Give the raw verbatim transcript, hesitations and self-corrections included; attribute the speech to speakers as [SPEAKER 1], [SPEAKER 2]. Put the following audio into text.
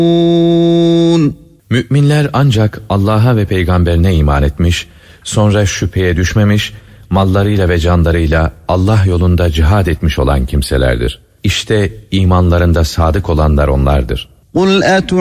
[SPEAKER 1] Müminler ancak Allah'a ve peygamberine iman etmiş, sonra şüpheye düşmemiş, mallarıyla ve canlarıyla Allah yolunda cihad etmiş olan kimselerdir. İşte imanlarında sadık olanlar onlardır.